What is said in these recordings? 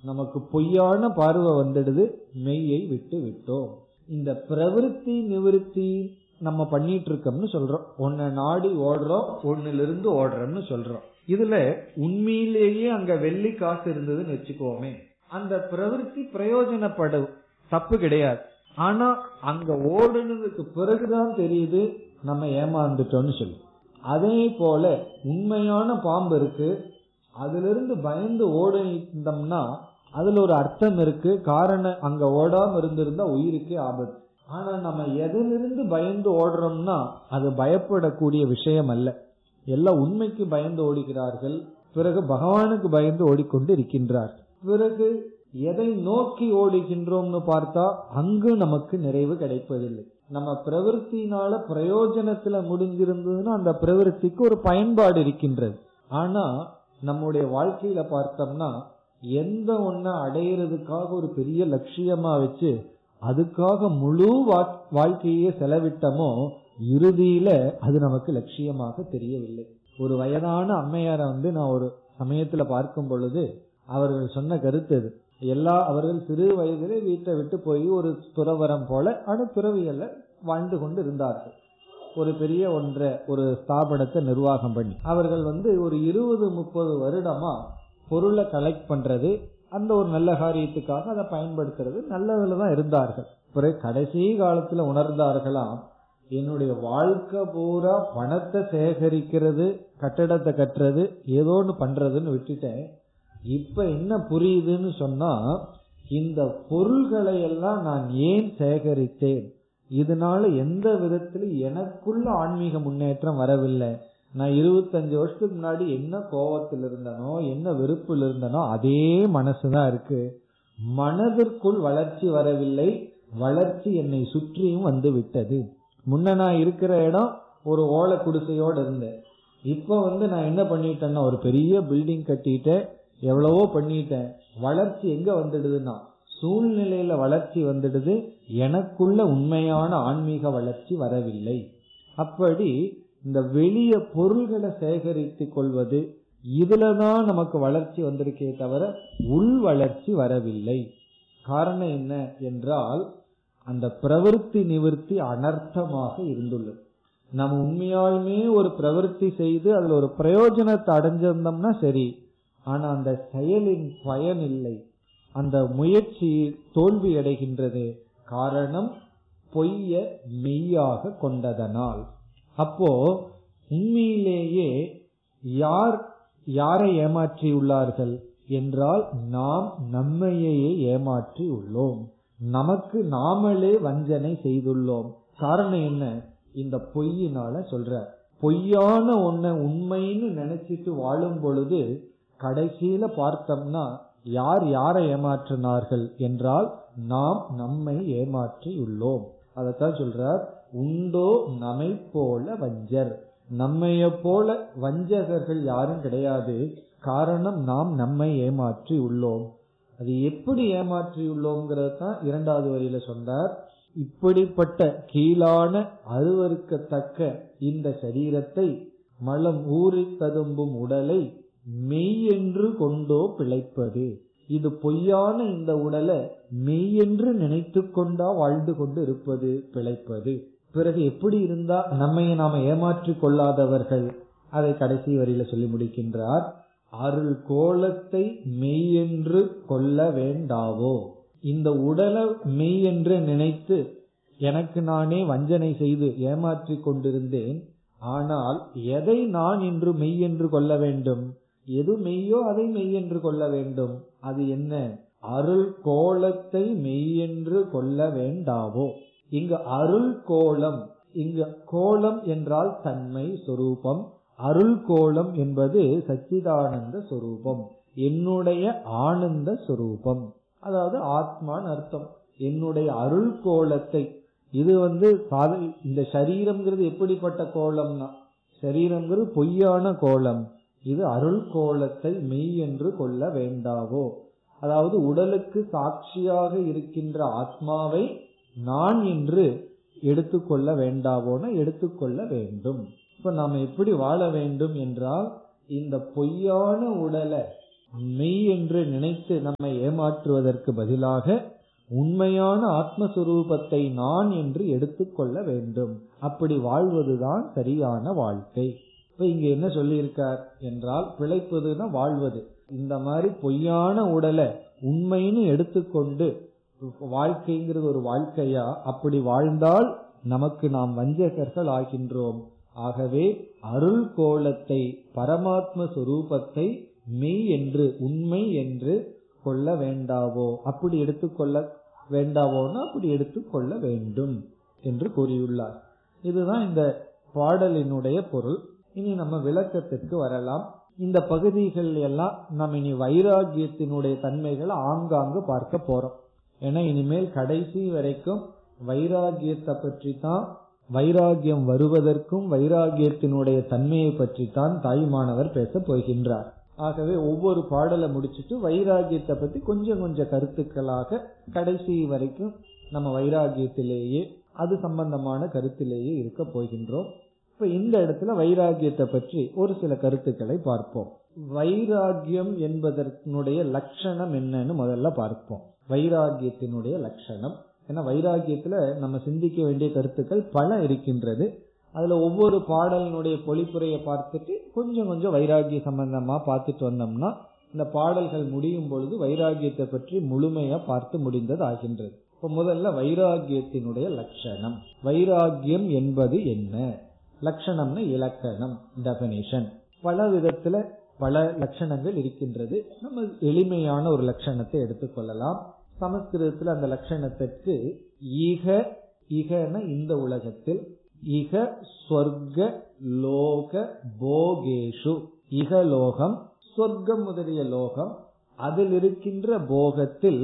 நமக்கு பொய்யான பார்வை வந்துடுது, மெய்யை விட்டு விட்டோம். இந்த பிரவிற்த்தி நிவிருத்தி நம்ம பண்ணிட்டு இருக்கோம்னு சொல்றோம். ஒன்ன நாடி ஓடுறோம், ஒன்னிலிருந்து ஓடுறோம்னு சொல்றோம். இதுல உண்மையிலேயே அங்க வெள்ளி காசு இருந்ததுன்னு வச்சுக்கோமே, அந்த பிரவிற்த்தி பிரயோஜனப்படும், தப்பு கிடையாது. ஆனா அங்க ஓடுனதுக்கு பிறகுதான் தெரியுது நம்ம ஏமாந்துட்டோம்னு சொல்லி. அதே போல உண்மையான பாம்பு இருக்கு, அதுல இருந்து பயந்து ஓடிந்தோம்னா அதுல ஒரு அர்த்தம் இருக்கு. காரணம் அங்க ஓடாம இருந்திருந்தா உயிருக்கே ஆபத்து. ஆனா நம்ம எதிலிருந்து பயந்து ஓடுறோம்னா அது பயப்படக்கூடிய விஷயம் அல்ல. எல்லாம் உண்மைக்கு பயந்து ஓடுகிறார்கள், பிறகு பகவானுக்கு பயந்து ஓடிக்கொண்டு இருக்கின்றார். பிறகு எதை நோக்கி ஓடுகின்றோம்னு பார்த்தா அங்கு நமக்கு நிறைவு கிடைப்பதில்லை. நம்ம பிரவிற்த்தினால பிரயோஜனத்துல முடிஞ்சிருந்ததுன்னா அந்த பிரவிற்த்திக்கு ஒரு பயன்பாடு இருக்கின்றது. ஆனா நம்முடைய வாழ்க்கையில பார்த்தோம்னா எந்த ஒன்ன அடையிறதுக்காக ஒரு பெரிய லட்சியமா வச்சு அதுக்காக முழு வாழ்க்கையே செலவிட்டமோ இறுதியில அது நமக்கு லட்சியமாக தெரியவில்லை. ஒரு வயதான அம்மையார நான் ஒரு சமயத்துல பார்க்கும் பொழுது அவர்கள் சொன்ன கருத்து இது. அவர்கள் சிறு வயதிலே வீட்டை விட்டு போய் ஒரு துறவரம் போல துறவியல்ல வாழ்ந்து கொண்டு இருந்தார்கள். ஒரு பெரிய ஒரு ஸ்தாபனத்தை நிர்வாகம் பண்ணி அவர்கள் ஒரு 20-30 வருடமா பொருளை கலெக்ட் பண்றது, அந்த ஒரு நல்ல காரியத்துக்காக அதை பயன்படுத்துறது, நல்லதுலதான் இருந்தார்கள். பிறகு கடைசி காலத்துல உணர்ந்தார்களாம், என்னுடைய வாழ்க்கை பூரா பணத்தை சேகரிக்கிறது, கட்டடத்தை கட்டுறது, ஏதோ ஒன்று பண்றதுன்னு விட்டுட்டேன். இப்ப என்ன புரியுதுன்னு சொன்னா, இந்த பொருள்களை எல்லாம் நான் ஏன் சேகரித்தேன், இதனால எந்த விதத்திலும் எனக்குள்ள ஆன்மீக முன்னேற்றம் வரவில்லை. நான் 25 வருஷத்துக்கு முன்னாடி என்ன கோபத்தில் இருந்தனோ, என்ன வெறுப்பில் இருந்தனோ அதே மனசுதான் இருக்கு. மனதிற்குள் வளர்ச்சி வரவில்லை, வளர்ச்சி என்னை சுற்றியும் வந்து விட்டது. முன்ன நான் இருக்கிற இடம் ஒரு ஓலை குடிசையோடு இருந்தேன். இப்ப நான் என்ன பண்ணிட்டேன்னா ஒரு பெரிய பில்டிங் கட்டிட்டேன், எவ்வளவோ பண்ணிட்டேன். வளர்ச்சி எங்க வந்துடுதுன்னா சூழ்நிலையில வளர்ச்சி வந்துடுது, எனக்குள்ள உண்மையான ஆன்மீக வளர்ச்சி வரவில்லை. அப்படி இந்த வெளிய பொருள்களை சேகரித்துக் கொள்வது, இதுலதான் நமக்கு வளர்ச்சி வந்திருக்கே தவிர உள் வளர்ச்சி வரவில்லை. காரணம் என்ன என்றால் அந்த பிரவிற்த்தி நிவிற்த்தி அனர்த்தமாக இருந்துள்ளது. நம்ம உண்மையாலுமே ஒரு பிரவிற்த்தி செய்து அதுல ஒரு பிரயோஜனத்தை அடைஞ்சிருந்தோம்னா சரி, ஆனா அந்த செயலின் பயன் இல்லை, அந்த முயற்சி தோல்வி அடைகின்றது. காரணம் பொய்ய மெய்யாக கொண்டதனால். அப்போ உண்மையிலேயே யாரை ஏமாற்றி உள்ளார்கள் என்றால் நாம் நம்மையே ஏமாற்றி உள்ளோம். நமக்கு நாமளே வஞ்சனை செய்துள்ளோம். காரணம் என்ன? இந்த பொய்யினால சொல்ற. பொய்யான ஒன்ன உண்மைன்னு நினைச்சிட்டு வாழும் பொழுது கடைசியில பார்த்தோம்னா யாரை ஏமாற்றினார்கள் என்றால் நாம் நம்மை ஏமாற்றி உள்ளோம். அதத்தான் சொல்றார், உண்டோ நம்மை போல வஞ்சர். நம்மைய போல வஞ்சகர்கள் யாரும் கிடையாது. காரணம் நாம் நம்மை ஏமாற்றி உள்ளோம். அது எப்படி ஏமாற்றி உள்ளோம்ங்கிறது தான் 2வது வரியில சொன்னார். இப்படிப்பட்ட கீழான அருவருக்கத்தக்க இந்த சரீரத்தை, மலம் ஊறி ததும்பும் உடலை மெய் என்று கொண்டோ பிழைப்பது. இது பொய்யான இந்த உடலை மெய் என்று நினைத்து கொண்டா வாழ்ந்து கொண்டு இருப்பது, பிழைப்பது. பிறகு எப்படி இருந்தா நம்மை நாம ஏமாற்றி கொள்ளாதவர்கள்? அதை கடைசி வரியில சொல்லி முடிக்கின்றார். அருள் கோலத்தை மெய் என்று கொள்ள வேண்டாவோ. இந்த உடலை மெய் என்று நினைத்து எனக்கு நானே வஞ்சனை செய்து ஏமாற்றி கொண்டிருந்தேன். ஆனால் எதை நான் இன்று மெய் என்று கொள்ள வேண்டும்? எது மெய்யோ அதை மெய் என்று கொள்ள வேண்டும். அது என்ன? அருள் கோலத்தை மெய் என்று கொள்ள வேண்டாவோ. இங்கு அருள் கோலம், இங்கு கோலம் என்றால் தன்மை சொரூபம், அருள் கோலம் என்பது சச்சிதானந்த சொரூபம், என்னுடைய ஆனந்த சொரூபம், அதாவது ஆத்மான்னு அர்த்தம். என்னுடைய அருள் கோலத்தை, இது இந்த சரீரம்ங்கிறது எப்படிப்பட்ட கோலம்னா, சரீரம்ங்கிறது பொய்யான கோலம். இது அருள் கோலத்தை மெய் என்று கொள்ள வேண்டாவோ. அதாவது உடலுக்கு சாட்சியாக இருக்கின்ற ஆத்மாவை நான் என்று எடுத்துக்கொள்ள வேண்டாவோன்னு எடுத்துக்கொள்ள வேண்டும். இப்ப நாம எப்படி வாழ வேண்டும் என்றால், இந்த பொய்யான உடலை மெய் என்று நினைத்து நம்மை ஏமாற்றுவதற்கு பதிலாக உண்மையான ஆத்மஸ்வரூபத்தை நான் என்று எடுத்துக்கொள்ள வேண்டும். அப்படி வாழ்வதுதான் சரியான வாழ்க்கை. இப்ப இங்க என்ன சொல்லியிருக்கார் என்றால், பிழைப்பதுன்னா வாழ்வது. இந்த மாதிரி பொய்யான உடலை உண்மைன்னு எடுத்துக்கொண்டு வாழ்க்கைங்கிறது ஒரு வாழ்க்கையா? அப்படி வாழ்ந்தால் நமக்கு நாம் வஞ்சகர்கள் ஆகின்றோம். ஆகவே அருள் கோலத்தை, பரமாத்ம சொரூபத்தை மெய் என்று, உண்மை என்று கொள்ள வேண்டாவோ? அப்படி எடுத்துக்கொள்ள வேண்டாவோன்னா அப்படி எடுத்துக்கொள்ள வேண்டும் என்று கூறியுள்ளார். இதுதான் இந்த பாடலினுடைய பொருள். இனி நம்ம விளக்கத்திற்கு வரலாம். இந்த பகுதிகள் எல்லாம் நம்ம இனி வைராகியத்தினுடைய தன்மைகளை ஆங்காங்கு பார்க்க போறோம். ஏன்னா இனிமேல் கடைசி வரைக்கும் வைராகியத்தை பற்றி தான், வைராகியம் வருவதற்கும் வைராகியத்தினுடைய தன்மையை பற்றி தான் தாய்மானவர் பேச போகின்றார். ஆகவே ஒவ்வொரு பாடலை முடிச்சுட்டு வைராகியத்தை பத்தி கொஞ்சம் கொஞ்சம் கருத்துக்களாக கடைசி வரைக்கும் நம்ம வைராகியத்திலேயே, அது சம்பந்தமான கருத்திலேயே இருக்க போகின்றோம். இப்ப இந்த இடத்துல வைராகியத்தை பற்றி ஒரு சில கருத்துக்களை பார்ப்போம். வைராகியம் என்பதனுடைய லட்சணம் என்னன்னு முதல்ல பார்ப்போம். வைராகியத்தினுடைய லட்சணம். ஏன்னா வைராகியத்துல நம்ம சிந்திக்க வேண்டிய கருத்துக்கள் பல இருக்கின்றது. அதுல ஒவ்வொரு பாடலினுடைய பொழிப்புரையை பார்த்துட்டு கொஞ்சம் கொஞ்சம் வைராகிய சம்பந்தமா பார்த்துட்டு வந்தோம்னா இந்த பாடல்கள் முடியும் பொழுது வைராகியத்தை பற்றி முழுமையா பார்த்து முடிந்தது ஆகின்றது. இப்ப முதல்ல வைராகியத்தினுடைய லட்சணம். வைராகியம் என்பது என்ன? லட்சணம்னு இலக்கணம், டெபினிஷன். பல விதத்துல பல லட்சணங்கள் இருக்கின்றது. நம்ம எளிமையான ஒரு லட்சணத்தை எடுத்துக்கொள்ளலாம். சமஸ்கிருதத்தில் அந்த லட்சணத்திற்கு ஈக, ஈகன இந்த உலகத்தில், இக ஸ்வர்க லோக போகேஷு, இகலோகம் சொர்க்கம் முதலிய லோகம், அதில் இருக்கின்ற போகத்தில்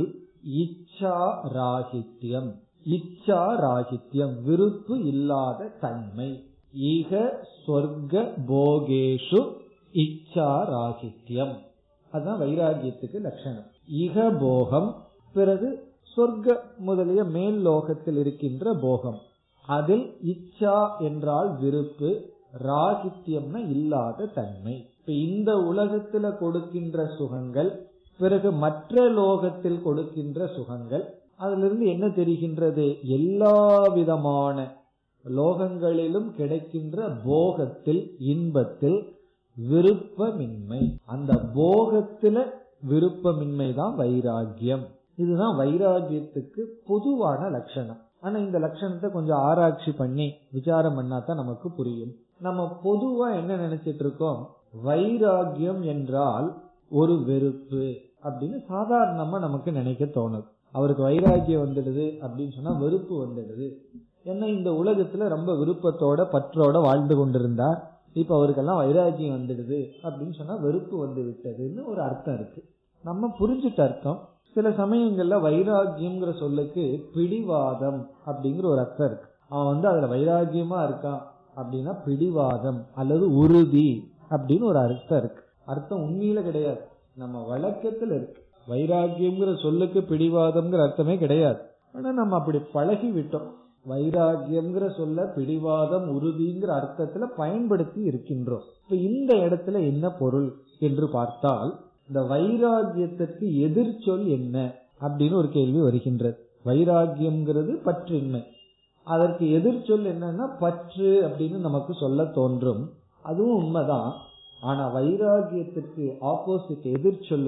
இச்சா ராகித்யம், இச்சா ராகித்யம் விருப்பு இல்லாத தன்மை. ஈக ஸ்வர்க போகேஷு இச்சா ராகித்யம், அதுதான் வைராகியத்துக்கு லட்சணம். இக போகம், பிறகு சொர்க்க முதலிய மேல் லோகத்தில் இருக்கின்ற போகம், அதில் இச்சா என்றால் விருப்பு, ராகித்யம்னா இல்லாத தன்மை. இப்ப இந்த உலகத்துல கொடுக்கின்ற சுகங்கள், பிறகு மற்ற லோகத்தில் கொடுக்கின்ற சுகங்கள், அதிலிருந்து என்ன தெரிகின்றது? எல்லா விதமான லோகங்களிலும் கிடைக்கின்ற போகத்தில், இன்பத்தில் விருப்பமின்மை. அந்த போகத்துல விருப்பமின்மை தான் வைராகியம். இதுதான் வைராகியத்துக்கு பொதுவான லட்சணம். ஆனா இந்த லட்சணத்தை கொஞ்சம் ஆராய்ச்சி பண்ணி விசாரம் பண்ணாதான் நமக்கு புரியும். நம்ம பொதுவா என்ன நினைச்சிட்டு இருக்கோம்? வைராகியம் என்றால் ஒரு வெறுப்பு அப்படின்னு சாதாரணமா நமக்கு நினைக்க தோணுது. அவருக்கு வைராகியம் வந்துடுது அப்படின்னு சொன்னா வெறுப்பு வந்துடுது. ஏன்னா இந்த உலகத்துல ரொம்ப விருப்பத்தோட பற்றோட வாழ்ந்து கொண்டிருந்தார். இப்ப அவருக்கெல்லாம் வைராகியம் வந்துடுது அப்படின்னு சொன்னா வெறுப்பு வந்து விட்டதுன்னு ஒரு அர்த்தம் இருக்கு. நம்ம புரிஞ்சுட்ட அர்த்தம். சில சமயங்கள்ல வைராகியம்ங்கிற சொல்லுக்கு பிடிவாதம் அப்படிங்கிற ஒரு அர்த்தம் இருக்கு. அவன் அதுல வைராகியமா இருக்கான் அப்படின்னா பிடிவாதம் அல்லது உறுதி அப்படின்னு ஒரு அர்த்தம் இருக்கு. அர்த்தம் உண்மையில கிடையாது, நம்ம வழக்கத்துல இருக்கு. வைராகியம்ங்கிற சொல்லுக்கு பிடிவாதம்ங்கிற அர்த்தமே கிடையாது. ஆனா நம்ம அப்படி பழகி விட்டோம். வைராகியம்ங்கிற சொல்ல பிடிவாதம் உறுதிங்கிற அர்த்தத்துல பயன்படுத்தி இருக்கின்றோம். இப்ப இந்த இடத்துல என்ன பொருள் என்று பார்த்தால், இந்த வைராகியத்திற்கு எதிர்ச்சொல் என்ன அப்படின்னு ஒரு கேள்வி வருகின்றது. வைராகியம்ங்கிறது பற்றின்மை, அதற்கு எதிர்ச்சொல் என்னன்னா பற்று அப்படின்னு நமக்கு சொல்ல தோன்றும். அதுவும் உண்மைதான். ஆனா வைராகியத்திற்கு ஆப்போசிட் எதிர்ச்சொல்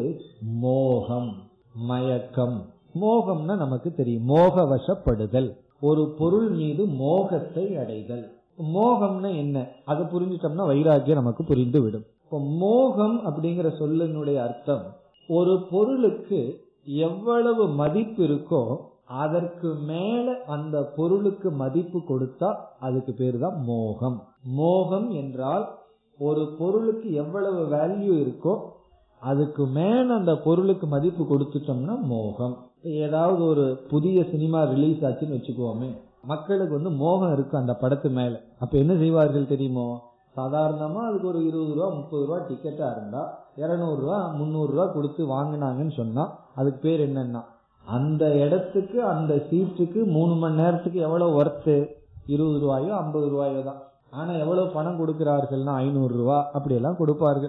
மோகம், மயக்கம். மோகம்னா நமக்கு தெரியும், மோகவசப்படுதல், ஒரு பொருள் மீது மோகத்தை அடைதல். மோகம்னா என்ன, அதை புரிஞ்சிட்டோம்னா வைராகியம் நமக்கு புரிந்து விடும். இப்ப மோகம் அப்படிங்கிற சொல்லினுடைய அர்த்தம், ஒரு பொருளுக்கு எவ்வளவு மதிப்பு இருக்கோ அதற்கு மேல அந்த பொருளுக்கு மதிப்பு கொடுத்தா அதுக்கு பேரு தான் மோகம். மோகம் என்றால் ஒரு பொருளுக்கு எவ்வளவு வேல்யூ இருக்கோ அதுக்கு மேல அந்த பொருளுக்கு மதிப்பு கொடுத்துட்டோம்னா மோகம். ஏதாவது ஒரு புதிய சினிமா ரிலீஸ் ஆச்சுன்னு வச்சுக்கோமே, மக்களுக்கு மோகம் இருக்கு அந்த படத்து மேல. அப்ப என்ன செய்வார்கள் தெரியுமோ? சாதாரணமா அதுக்கு ஒரு 20 ரூபா 30 ரூபா டிக்கெட்டா இருந்தா 200 ரூபா 300 ரூபா கொடுத்து வாங்கினாங்கன்னு சொன்னா அதுக்கு பேர் என்னன்னா, அந்த இடத்துக்கு அந்த சீட்டுக்கு 3 மணி நேரத்துக்கு எவ்வளவு ஒர்த்து? 20 ரூபாயோ 50 ரூபாயோ தான். ஆனா எவ்வளவு பணம் கொடுக்கிறார்கள்னா 500 ரூபா அப்படி எல்லாம் கொடுப்பார்கள்.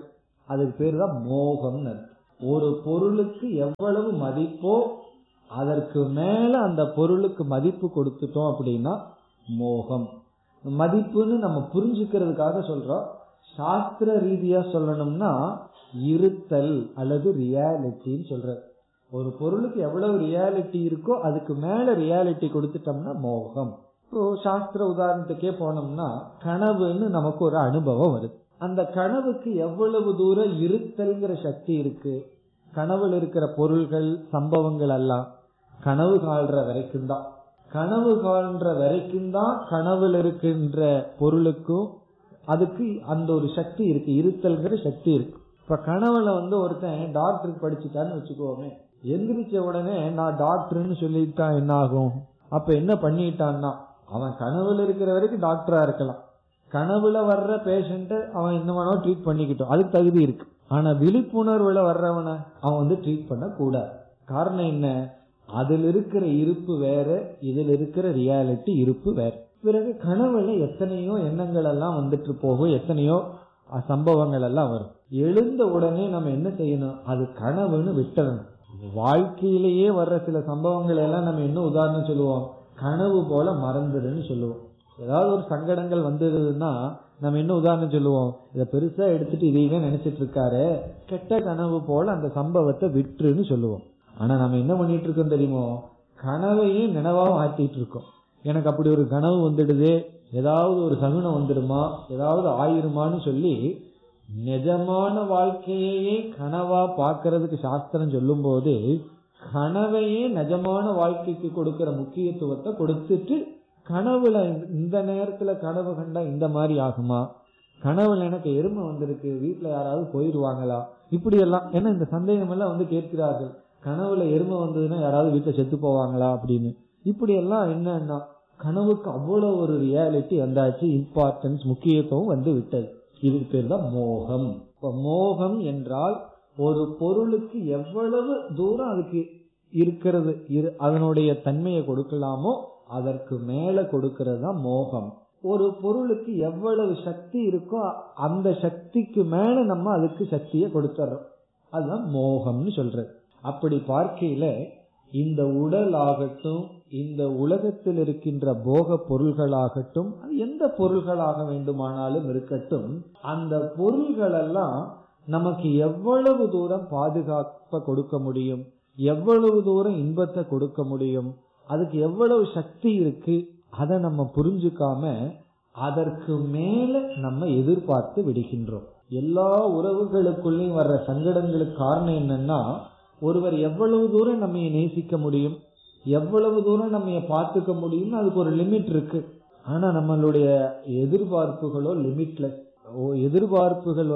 அதுக்கு பேர் தான் மோகம்னு. ஒரு பொருளுக்கு எவ்வளவு மதிப்போ அதற்கு மேல அந்த பொருளுக்கு மதிப்பு கொடுத்துட்டோம் அப்படின்னா மோகம். மதிப்புன்னு நம்ம புரிஞ்சுக்கிறதுக்காக சொல்றோம். சாஸ்திர ரீதியா சொல்லணும்னா இருத்தல் அல்லது ரியாலிட்டின்னு சொல்ற. ஒரு பொருளுக்கு எவ்வளவு ரியாலிட்டி இருக்கோ அதுக்கு மேல ரியாலிட்டி கொடுத்துட்டோம்னா மோகம். இப்போ சாஸ்திர உதாரணத்துக்கே போனோம்னா கனவுன்னு நமக்கு ஒரு அனுபவம் வருது. அந்த கனவுக்கு எவ்வளவு தூரம் இருத்தல்ங்கிற சக்தி இருக்கு. கனவுல இருக்கிற பொருள்கள் சம்பவங்கள் எல்லாம் கனவு காண்ற வரைக்கும் தான். கனவு காண்ற வரைக்கும் தான் கனவுல இருக்கின்ற பொருளுக்கும் அதுக்கு அந்த ஒரு சக்தி இருக்கு, இருத்தல்ங்கிற சக்தி இருக்கு. இப்ப கனவுல ஒருத்தன் டாக்டருக்கு படிச்சுட்டான்னு வச்சுக்கோமே, எந்திரிச்ச உடனே நான் டாக்டர்னு சொல்லிட்டா என்ன ஆகும்? அப்ப என்ன பண்ணிட்டான்னா அவன் கனவுல இருக்கிற வரைக்கும் டாக்டரா இருக்கலாம். கனவுல வர்ற பேஷண்ட அவன் என்ன வேணா ட்ரீட் பண்ணிக்கிட்டோம், அதுக்கு தகுதி இருக்கு. ஆனா விழிப்புணர்வுல வர்றவன அவன் ட்ரீட் பண்ண கூடாது. காரணம் என்ன? அதுல இருக்கிற இருப்பு வேற, இதுல இருக்கிற ரியாலிட்டி இருப்பு வேற. பிறகு கனவுல எத்தனையோ எண்ணங்கள் எல்லாம் வந்துட்டு போகும், எத்தனையோ சம்பவங்கள் எல்லாம் வரும். எழுந்த உடனே நம்ம என்ன செய்யணும்? அது கனவுன்னு விட்டுறணும். வாழ்க்கையிலேயே வர்ற சில சம்பவங்கள் எல்லாம் நம்ம என்ன உதாரணம் சொல்லுவோம்? கனவு போல மறந்துடுன்னு சொல்லுவோம். ஏதாவது ஒரு சங்கடங்கள் வந்ததுன்னா நம்ம என்ன உதாரணம் சொல்லுவோம்? இதை பெருசா எடுத்துட்டு இதையே நினைச்சிட்டு இருக்காரு, கெட்ட கனவு போல அந்த சம்பவத்தை விட்டுருன்னு சொல்லுவோம். ஆனா நம்ம என்ன பண்ணிட்டு இருக்கோம் தெரியுமோ? கனவையே நினைவா மாத்திட்டு இருக்கோம். எனக்கு அப்படி ஒரு கனவு வந்துடுது, ஏதாவது ஒரு சகுனம் வந்துடுமா, ஏதாவது ஆயிருமான்னு சொல்லி நிஜமான வாழ்க்கையே கனவா பாக்கிறதுக்கு சாஸ்திரம் சொல்லும் போது கனவையே நிஜமான வாழ்க்கைக்கு கொடுக்கிற முக்கியத்துவத்தை கொடுத்துட்டு, கனவுல இந்த நேரத்துல கனவு கண்டா இந்த மாதிரி ஆகுமா, கனவுல எனக்கு எருமை வந்திருக்கு, வீட்டுல யாராவது போயிருவாங்களா, இப்படி எல்லாம். ஏன்னா இந்த சந்தேகம் எல்லாம் கேட்கிறார்கள். கனவுல எருமை வந்ததுன்னா யாராவது வீட்டுல செத்து போவாங்களா அப்படின்னு. இப்படி எல்லாம் என்னன்னா கனவுக்கு அவ்வளவு ஒரு ரியாலிட்டி வந்தாச்சு, இம்பார்ட்டன்ஸ், முக்கியத்துவம் விட்டது. இதுக்கு பேர் தான் மோகம். இப்ப மோகம் என்றால் ஒரு பொருளுக்கு எவ்வளவு தூரம் அதுக்கு இருக்கிறது, அதனுடைய தன்மையை கொடுக்கலாமோ அதற்கு மேல கொடுக்கிறது தான் மோகம். ஒரு பொருளுக்கு எவ்வளவு சக்தி இருக்கோ அந்த சக்திக்கு மேல நம்ம அதுக்கு சக்தியை கொடுத்துறோம், அதுதான் மோகம்னு சொல்றது. அப்படி பார்க்கையில இந்த உடல் ஆகட்டும், இந்த உலகத்தில் இருக்கின்ற போக பொருள்களாகட்டும், அது எந்த பொருள்களாக வேண்டுமானாலும் இருக்கட்டும், அந்த பொருள்கள் எல்லாம் நமக்கு எவ்வளவு தூரம் பாதுகாப்பை கொடுக்க முடியும், எவ்வளவு தூரம் இன்பத்தை கொடுக்க முடியும், அதுக்கு எவ்வளவு சக்தி இருக்கு, அதை நம்ம புரிஞ்சுக்காம அதற்கு மேல நம்ம எதிர்பார்த்து விடுகின்றோம். எல்லா உறவுகளுக்குள்ளேயும் வர்ற சங்கடங்களுக்கு காரணம் என்னன்னா, ஒருவர் எவ்வளவு தூரம் நம்ம நேசிக்க முடியும், எவ்வளவு தூரம் நம்ம பார்த்துக்க முடியும், அதுக்கு ஒரு லிமிட் இருக்கு. ஆனா நம்மளுடைய எதிர்பார்ப்புகளோ லிமிட்லெஸ். எதிர்பார்ப்புகள்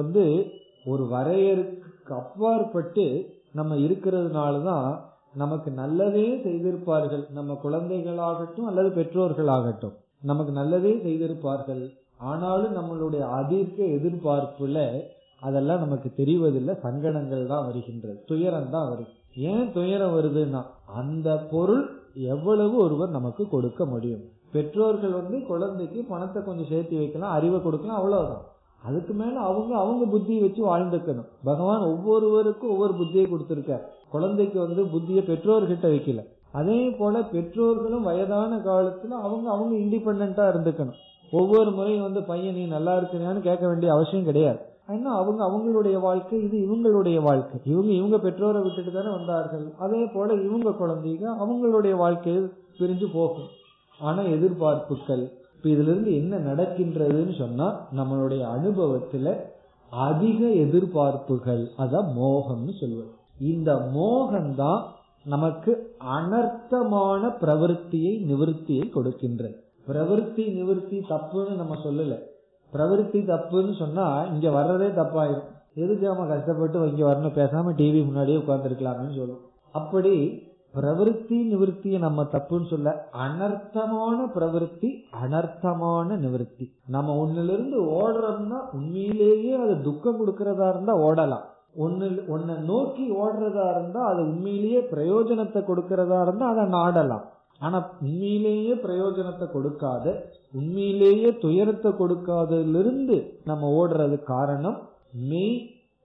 ஒரு வரையறுக்கு அப்பாற்பட்டு நம்ம இருக்கிறதுனாலதான் நமக்கு நல்லதே செய்திருப்பார்கள். நம்ம குழந்தைகளாகட்டும் அல்லது பெற்றோர்களாகட்டும் நமக்கு நல்லதே செய்திருப்பார்கள். ஆனாலும் நம்மளுடைய அதிக எதிர்பார்ப்புல அதெல்லாம் நமக்கு தெரிவதில்லை, சங்கடங்கள் தான் வருகின்றது, துயரம் தான் வருது. ஏன் துயரம் வருதுன்னா அந்த பொருள் எவ்வளவு ஒருவர் நமக்கு கொடுக்க முடியும். பெற்றோர்கள் குழந்தைக்கு பணத்தை கொஞ்சம் சேர்த்து வைக்கலாம், அறிவை கொடுக்கலாம், அவ்வளவுதான். அதுக்கு மேல அவங்க புத்தியை வச்சு வாழ்ந்துக்கணும். பகவான் ஒவ்வொருவருக்கும் ஒவ்வொரு புத்தியை கொடுத்திருக்கார். குழந்தைக்கு புத்தியை பெற்றோர்கிட்ட வைக்கல. அதே போல பெற்றோர்களும் வயதான காலத்துல அவங்க இண்டிபெண்டா இருந்துக்கணும். ஒவ்வொரு முறையும் பையன் நீ நல்லா இருக்கிறான்னு கேட்க வேண்டிய அவசியம் கிடையாது. ஏன்னா அவங்களுடைய வாழ்க்கை, இது இவங்களுடைய வாழ்க்கை. இவங்க பெற்றோரை விட்டுட்டு தானே வந்தார்கள். அதே போல இவங்க குழந்தைங்க அவங்களுடைய வாழ்க்கையை பிரிஞ்சு போகும். ஆனா எதிர்பார்ப்புகள், இப்ப இதுல இருந்து என்ன நடக்கின்றதுன்னு சொன்னா, நம்மளுடைய அனுபவத்துல அதிக எதிர்பார்ப்புகள், அதான் மோகம்னு சொல்வது. இந்த மோகம்தான் நமக்கு அனர்த்தமான பிரவருத்தியை நிவர்த்தியை கொடுக்கின்றது. பிரவருத்தி நிவர்த்தி தப்புன்னு நம்ம சொல்லல. பிரவருத்தி தப்புன்னு சொன்னா இங்க வர்றதே தப்பாயிரும். எதுக்கு நம்ம கஷ்டப்பட்டு இங்க வரணும், பேசாம டிவி முன்னாடியே உட்கார்ந்து இருக்கலாம்னு சொல்லும். அப்படி பிரவருத்தி நிவர்த்தியை நம்ம தப்புன்னு சொல்ல, அனர்த்தமான பிரவருத்தி அனர்த்தமான நிவர்த்தி. நம்ம ஒன்னிலிருந்து ஓடுறோம்னா உண்மையிலேயே அது துக்கம் கொடுக்கறதா இருந்தா ஓடலாம். ஒன்ன நோக்கி ஓடுறதா இருந்தா அது உண்மையிலேயே பிரயோஜனத்தை கொடுக்கறதா இருந்தா அதை நாடலாம். ஆனா உண்மையிலேயே பிரயோஜனத்தை கொடுக்காத, உண்மையிலேயே துயரத்தை கொடுக்காததிலிருந்து நம்ம ஓடுறது காரணம் மெய்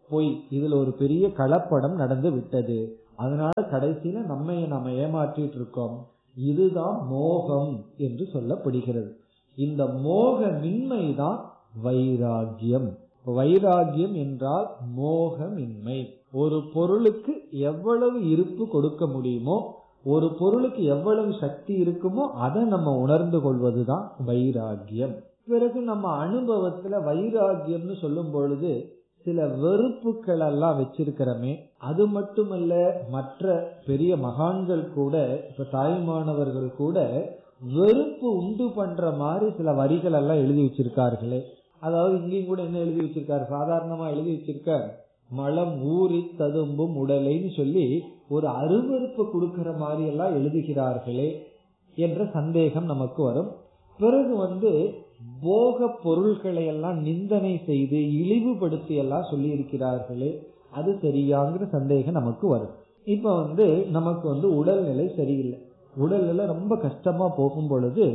பொய், இதுல ஒரு பெரிய கலப்படம் நடந்து விட்டது, அதனால கடைசியில நம்ம ஏமாற்றிட்டு இருக்கோம். இதுதான் மோகம் என்று சொல்லப்படுகிறது. இந்த மோகமின்மைதான் வைராகியம். வைராகியம் என்றால் மோகமின்மை. ஒரு பொருளுக்கு எவ்வளவு இருப்பு கொடுக்க முடியுமோ, ஒரு பொருளுக்கு எவ்வளவு சக்தி இருக்குமோ அதை நம்ம உணர்ந்து கொள்வதுதான் வைராகியம். பிறகு நம்ம அனுபவத்துல வைராகியம்னு சொல்லும் பொழுது சில வெறுப்புகள் எல்லாம் வச்சிருக்கிறோமே, அது மட்டுமல்ல, மற்ற பெரிய மகான்கள் கூட, இப்ப தாய்மானவர்கள் கூட வெறுப்பு உண்டு பண்ற மாதிரி சில வரிகள் எல்லாம் எழுதி வச்சிருக்கார்களே. அதாவது இங்கேயும் கூட என்ன எழுதி வச்சிருக்காரு, சாதாரணமா எழுதி வச்சிருக்கார், மலம் ஊறி ததும்பும் உடலைன்னு சொல்லி ஒரு அருவருப்பு கொடுக்கிற மாதிரி எல்லாம் எழுதுகிறார்களே என்ற சந்தேகம் நமக்கு வரும். பிறகு போக பொருள்களை எல்லாம் நிந்தனை செய்து இழிவுபடுத்தி எல்லாம் சொல்லி இருக்கிறார்களே, அது சரியாங்கிற சந்தேகம் நமக்கு வரும். இப்ப நமக்கு உடல்நிலை சரியில்லை, உடல்நிலை ரொம்ப கஷ்டமா போகும் பொழுது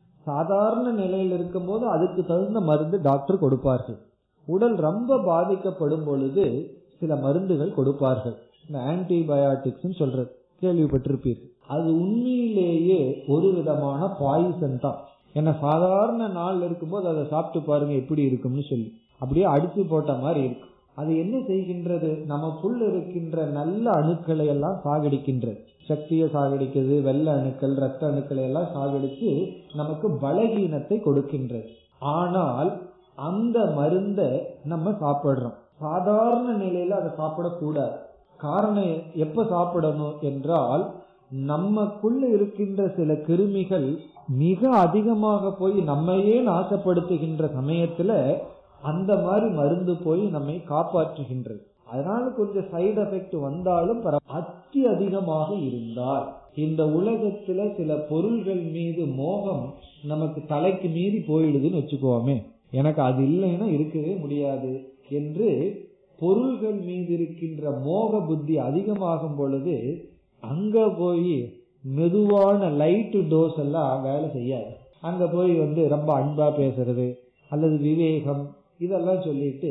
சாதாரண நிலையில் இருக்கும் போது அதுக்கு தகுந்த மருந்து டாக்டர் கொடுப்பார்கள். உடல் ரொம்ப பாதிக்கப்படும் பொழுது சில மருந்துகள் கொடுப்பார்கள். இந்த ஆன்டிபயாட்டிக்ஸ் சொல்றது கேள்விப்பட்டிருப்பீர்கள். அது உண்மையிலேயே ஒரு விதமான பாய்சன் தான். ஏன்னா சாதாரண நாள் இருக்கும்போது அதை சாப்பிட்டு பாருங்க எப்படி இருக்கும்னு சொல்லி அப்படியே அடிச்சு போட்ட மாதிரி இருக்கும். அது என்ன செய்கின்றது, நமக்குள்ள இருக்கின்ற நல்ல அணுக்களை எல்லாம் சாகடிக்கின்றது, சக்தியை சாகடிக்கிறது, வெள்ளை அணுக்கள் ரத்த அணுக்களை எல்லாம் சாகடித்து நமக்கு பலகீனத்தை கொடுக்கின்றது. ஆனால் அந்த மருந்தை நம்ம சாப்பிடுறோம். சாதாரண நிலையில அதை சாப்பிடக்கூடாது. காரணம் எப்ப சாப்பிடணும் என்றால், நமக்குள்ள இருக்கின்ற சில கிருமிகள் மிக அதிகமாக போய் நம்மையே நாசப்படுத்துகின்ற சமயத்துல அந்த மாதிரி மருந்து போய் நம்மை காப்பாற்றுகின்றது. அதனால கொஞ்சம் சைடு எஃபெக்ட் வந்தாலும் அதி அதிகமாக இருந்தால், இந்த உலகத்துல சில பொருள்கள் மீது மோகம் நமக்கு தலைக்கு மீறி போயிடுதுன்னு வச்சுக்கோமே, எனக்கு அது இல்லைன்னா இருக்கவே முடியாது என்று பொருள்கள் மீது இருக்கின்ற மோக புத்தி அதிகமாகும் பொழுது அங்க போய் மெதுவான லைட் டோஸ் எல்லாம் வேலை செய்யாது. அங்க போய் ரொம்ப அன்பா பேசுறது அல்லது விவேகம் இதெல்லாம் சொல்லிட்டு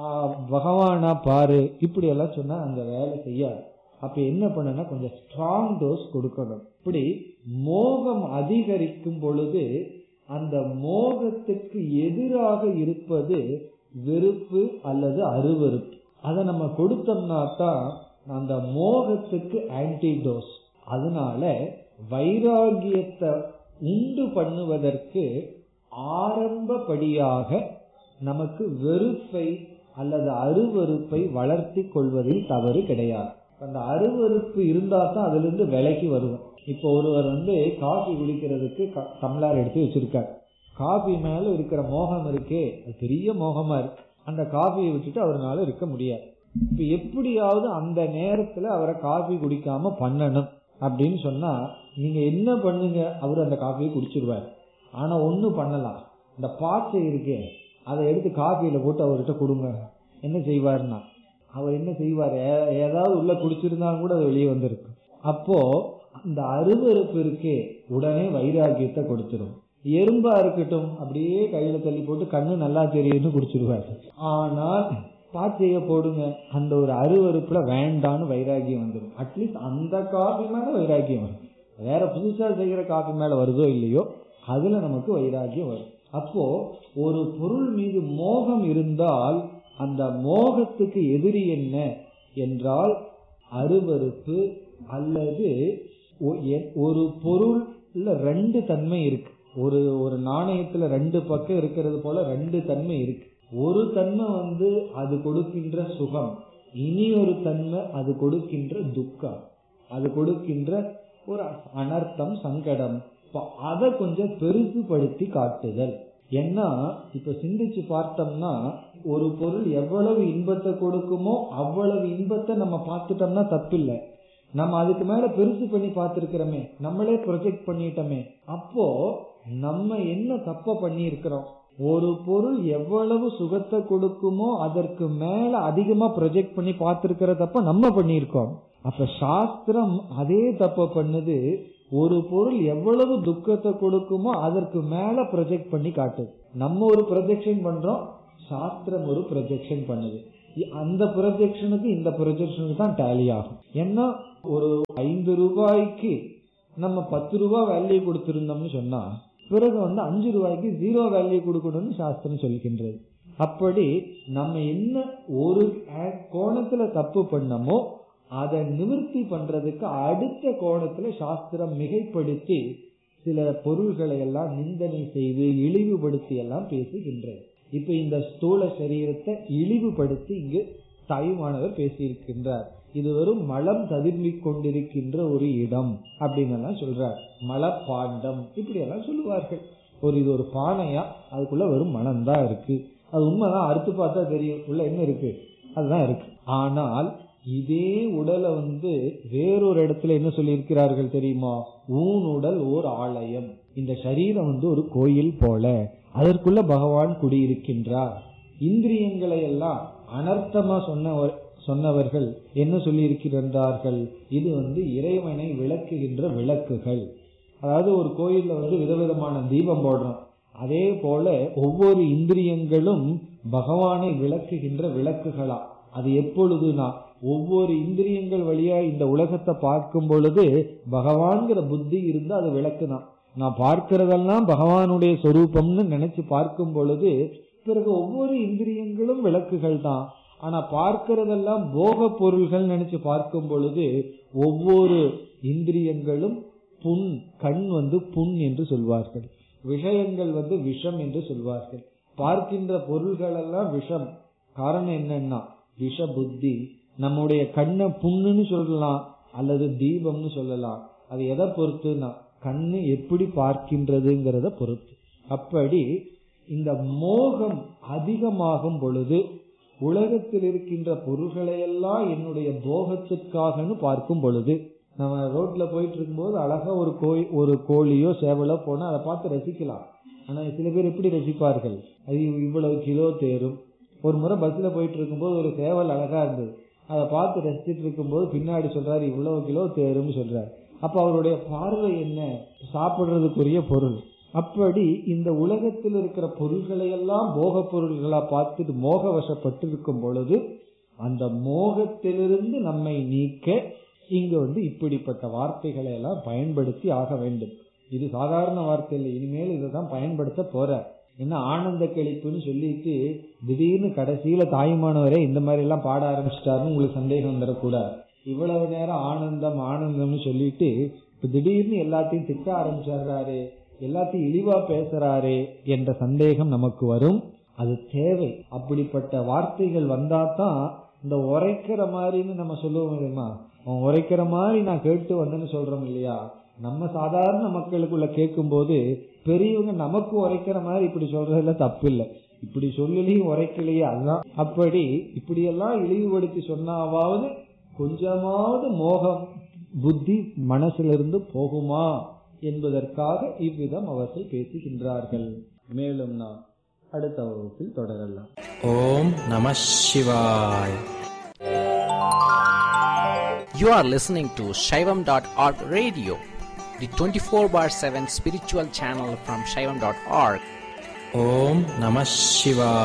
பகவானா பாரு இப்படி எல்லாம் சொன்னா அங்க வேலை செய்யாது. அப்ப என்ன பண்ணனா கொஞ்சம் ஸ்ட்ராங் டோஸ் கொடுக்கணும். இப்படி மோகம் அதிகரிக்கும் பொழுது அந்த மோகத்துக்கு எதிராக இருப்பது வெறுப்பு அல்லது அருவருப்பு. அதை நம்ம கொடுத்தோம்னா தான் அந்த மோகத்துக்கு ஆன்டிடோஸ். அதனால வைராகியத்தை உண்டு பண்ணுவதற்கு ஆரம்பப்படியாக நமக்கு வெறுப்பை அல்லது அருவருப்பை வளர்த்தி கொள்வதில் தவறு கிடையாது. அந்த அருவருப்பு இருந்தா தான் அதுல இருந்து விலைக்கு வருவோம். இப்போ ஒருவர் காஃபி குடிக்கிறதுக்கு டம்ளர் எடுத்து வச்சிருக்காரு. காஃபி மேல இருக்கிற மோகம் இருக்கே, அது பெரிய மோகமா இருக்கு. அந்த காஃபியை விட்டுட்டு அவரால் இருக்க முடியாது. இப்ப எப்படியாவது அந்த நேரத்துல அவரை காஃபி குடிக்காம பண்ணணும் அப்படின்னு சொன்னா நீங்க என்ன பண்ணுங்க, அவர் அந்த காஃபியை குடிச்சிருவார். ஆனா ஒண்ணு பண்ணலாம், இந்த பாச்சை இருக்கே அதை எடுத்து காஃபியில போட்டு அவர்கிட்ட கொடுங்க. என்ன செய்வார்னா, அவர் என்ன செய்வார், ஏதாவது உள்ள குடிச்சிருந்தாலும் கூட அது வெளியே வந்திருக்கு. அப்போ அந்த அருவருப்பு இருக்கே உடனே வைராகியத்தை கொடுத்துரும். எறும்பா இருக்கட்டும் அப்படியே கையில தள்ளி போட்டு கண்ணு நல்லா தெரியும்னு குடிச்சிருவாரு. ஆனால் பாச்சைய போடுங்க, அந்த ஒரு அருவருப்புல வேண்டான்னு வைராகியம் வந்துடும். அட்லீஸ்ட் அந்த காஃபி மேல வைராகியம் வரும். வேற புதுசா செய்யற காஃபி மேல வருதோ இல்லையோ அதுல நமக்கு வைராகியம் வரும். அப்போ ஒரு பொருள் மீது மோகம் இருந்தால் அந்த மோகத்துக்கு எதிரி என்ன என்றால் அருவருப்பு. அல்லது ஒரு பொருள்ல ரெண்டு தன்மை இருக்கு. ஒரு நாணயத்துல ரெண்டு பக்கம் இருக்கிறது போல ரெண்டு தன்மை இருக்கு. ஒரு தன்மை அது கொடுக்கின்ற சுகம், இனி ஒரு தன்மை அது கொடுக்கின்ற துக்கம், அது கொடுக்கின்ற ஒரு அனர்த்தம் சங்கடம். அதை கொஞ்சம் பெருசுபடுத்தி காட்டுதல். ஏன்னா இப்ப சிந்திச்சு பார்த்தோம்னா ஒரு பொருள் எவ்வளவு இன்பத்தை கொடுக்குமோ அவ்வளவு இன்பத்தை நம்ம பார்த்துட்டோம்னா தப்பில்லை. நம்ம அதுக்கு மேல பெருசு பண்ணி பார்த்திருக்கிறோமே, நம்மளே ப்ரொஜெக்ட் பண்ணிட்டோமே. அப்போ நம்ம என்ன தப்ப பண்ணி இருக்கிறோம், ஒரு பொருள் எவ்வளவு சுகத்தை கொடுக்குமோ அதற்கு மேல அதிகமா ப்ரொஜெக்ட் பண்ணி பார்த்திருக்கிறதப்ப நம்ம பண்ணியிருக்கோம். அப்ப சாஸ்திரம் அதே தப்ப பண்ணுது, ஒரு பொருள் எவ்வளவு துக்கத்தை கொடுக்குமோ அதற்கு மேல ப்ரொஜெக்ட் பண்ணி காட்டுது. நம்ம ஒரு ப்ரொஜெக்ஷன் பண்றோம், சாஸ்திரம் ஒரு ப்ரொஜெக்ஷன் பண்ணுது. அந்த ப்ரொஜெக்ஷனுக்கு இந்த ப்ரொஜெக்ஷனுக்கு தான் டேலி ஆகும். ஏன்னா ஒரு 5 ரூபாய்க்கு நம்ம 10 ரூபாய் வேல்யூ கொடுத்திருந்தோம்னு சொன்னா பிறகு 5 ரூபாய்க்கு 0 வேல்யூ கொடுக்கணும்னு சாஸ்திரம் சொல்கின்றது. அப்படி நம்ம என்ன ஒரு கோணத்துல தப்பு பண்ணமோ அதை நிவர்த்தி பண்றதுக்கு அடுத்த கோணத்துல சாஸ்திரம் மிகைப்படுத்தி சில பொருள்களை எல்லாம் நிந்தனை செய்து இழிவுபடுத்தி எல்லாம் பேசுகின்றது. இப்ப இந்த ஸ்தூல சரீரத்தை இழிவுபடுத்தி இங்கு தாயுமானவர் பேசியிருக்கின்றார். இது வெறும் மலம் ததும்பிக் கொண்டிருக்கின்ற ஒரு இடம் அப்படின்னு எல்லாம் சொல்றார். மலப்பாண்டம் இப்படி எல்லாம் சொல்லுவார்கள். இது ஒரு பானையா, அதுக்குள்ள வெறும் மலம் தான் இருக்கு. அது உண்மைதான், அறுத்து பார்த்தா தெரியும் உள்ள என்ன இருக்கு, அதுதான் இருக்கு. ஆனால் இதே உடலை வேறொரு இடத்துல என்ன சொல்லி இருக்கிறார்கள் தெரியுமா? ஊன் உடல் ஓர் ஆலயம். இந்த சரீரம் ஒரு கோயில் போல, அதற்குள்ள பகவான் குடியிருக்கின்றார். இந்திரியங்களை எல்லாம் அனர்த்தமா சொன்னவர்கள் என்ன சொல்லி இருக்கின்றார்கள்? இது இறைவனை விளக்குகின்ற விளக்குகள். அதாவது ஒரு கோயில்ல விதவிதமான தீபம் போடுறோம், அதே போல ஒவ்வொரு இந்திரியங்களும் பகவானை விளக்குகின்ற விளக்குகளா. அது எப்பொழுதுனா ஒவ்வொரு இந்திரியங்கள் வழியா இந்த உலகத்தை பார்க்கும் பொழுது பகவான்கிற புத்தி இருந்தா அது விளக்குதான். நான் பார்க்கிறதெல்லாம் பகவானுடைய சொரூபம்னு நினைச்சு பார்க்கும் பொழுது பிறகு ஒவ்வொரு இந்திரியங்களும் விளக்குகள் தான். ஆனா பார்க்கிறதெல்லாம் போக பொருள்கள் நினைச்சு பார்க்கும் பொழுது ஒவ்வொரு இந்திரியங்களும் புண். கண் புண் என்று சொல்வார்கள், விஷயங்கள் விஷம் என்று சொல்வார்கள். பார்க்கின்ற பொருள்கள் எல்லாம் விஷம். காரணம் என்னன்னா விஷ புத்தி. நம்முடைய கண்ணை புண்ணுன்னு சொல்லலாம் அல்லது தீபம்னு சொல்லலாம். அது எதை பொறுத்துனா கண்ணு எப்படி பார்க்கின்றதுங்கிறத பொறுத்து. அப்படி இந்த மோகம் அதிகமாகும் பொழுது உலகத்தில் இருக்கின்ற பொருள்களையெல்லாம் என்னுடைய போகத்திற்காகனு பார்க்கும் பொழுது, நம்ம ரோட்ல போயிட்டு இருக்கும்போது அழகா ஒரு கோழியோ சேவலோ போனா அதை பார்த்து ரசிக்கலாம். ஆனா சில பேர் எப்படி ரசிப்பார்கள்? அது இவ்வளவு கிலோ தேரும். ஒரு முறை பஸ்ல போயிட்டு இருக்கும்போது ஒரு சேவல் அழகா இருந்தது, அதை பார்த்து ரசிச்சுட்டு இருக்கும்போது பின்னாடி சொல்றாரு இவ்வளவு கிலோ தேரும்னு சொல்றாரு. அப்ப அவருடைய பார்வை என்ன? சாப்பிடுறதுக்குரிய பொருள். அப்படி இந்த உலகத்தில் இருக்கிற பொருள்களை எல்லாம் போக பொருள்களா பார்த்துட்டு மோக வசப்பட்டு இருக்கும் பொழுது அந்த மோகத்திலிருந்து நம்மை நீக்க இங்கு இப்படிப்பட்ட வார்த்தைகளை எல்லாம் பயன்படுத்தி ஆக வேண்டும். இது சாதாரண வார்த்தை இல்லை, இனிமேல் இதைதான் பயன்படுத்த போற. என்ன ஆனந்த கழிப்புன்னு சொல்லிட்டு திடீர்னு கடைசியில தாயுமானவரே இந்த மாதிரி எல்லாம் பாட ஆரம்பிச்சிட்டாருன்னு உங்களுக்கு சந்தேகம் வந்துடக்கூடாது. இவ்வளவு நேரம் ஆனந்தம் ஆனந்தம்னு சொல்லிட்டு இப்ப திடீர்னு எல்லாத்தையும் திட்ட ஆரம்பிச்சாரு, எல்லாத்தையும் இழிவா பேசுறாரே என்ற சந்தேகம் நமக்கு வரும். அது தேவை. அப்படிப்பட்ட வார்த்தைகள் வந்தாதான் இந்த உரைக்கிற மாதிரின்னு நம்ம சொல்லுவோம் இல்லையா, அவன் உரைக்கிற மாதிரி நான் கேட்டு வந்தேன்னு சொல்றோம் இல்லையா. நம்ம சாதாரண மக்களுக்குள்ள கேட்கும் போது பெரியவங்க நமக்கு உரைக்கிற மாதிரி இப்படி சொல்றதுல தப்பு இல்லை, இப்படி சொல்லலையும் உரைக்கலையே அதுதான். அப்படி இப்படியெல்லாம் இழிவுபடுத்தி சொன்னாவது கொஞ்சமாவது மோகம் புத்தி மனசிலிருந்து போகுமா என்பதற்காக இவ்விதம் அவர்கள் பேசுகின்றார்கள். மேலும் நான் அடுத்த வகுப்பில் தொடரலாம். ஓம் நம சிவாய். You are listening to Shaivam.org radio, the 24/7 spiritual channel from Shaivam.org. Om Namah Shivaya.